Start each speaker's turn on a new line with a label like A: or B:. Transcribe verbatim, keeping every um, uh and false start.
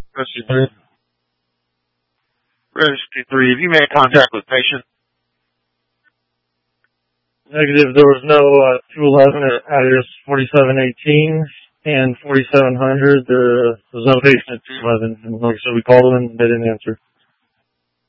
A: Registry three. Registry three. Have you made contact with patient?
B: Negative. There was no uh, two eleven at address forty-seven eighteen and forty-seven hundred. There was no patient at two eleven. And like I said, we called them and they didn't answer.